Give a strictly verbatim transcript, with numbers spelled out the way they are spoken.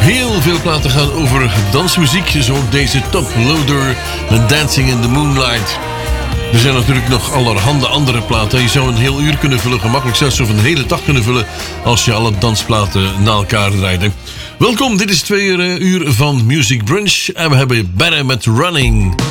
Heel veel platen gaan over dansmuziek, zoals deze Top Loader met Dancing in the Moonlight. Er zijn natuurlijk nog allerhande andere platen. Je zou een heel uur kunnen vullen, gemakkelijk zelfs of een hele dag kunnen vullen als je alle dansplaten na elkaar draaide. Welkom, dit is twee uur van Music Brunch en we hebben Better met Running.